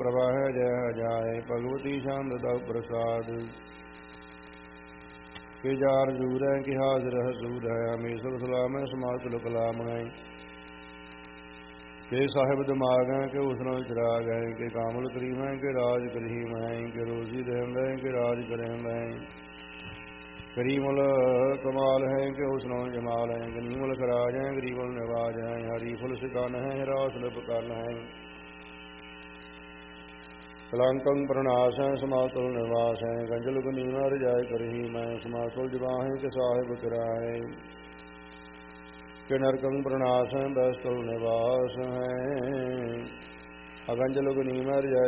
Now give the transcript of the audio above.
प्रवाह जय जाए भगवती छंद तव प्रसाद के जार जूर है कि हाजिर हजूर है हमेशा सलाम है समात कलाम है के साहिब दिमाग है के उसनो चिराग है के कामल करीम है के राज करीम है के रोजी रहंद है के राज करहंद है करीमुल कमाल है के उसनो जमाल है गनीमुल खराज है गरीबुल नवाज है हरीफुल सिकान है हिरास लपकान है कलांकं प्रणास है समातुल निवास है गंजल गनीमा रजाय करही मैं समातुल जवाहें के साहिब किराए के नरकं प्रणास है बैस्तुल निवास है अगंजल गनीमा रजाय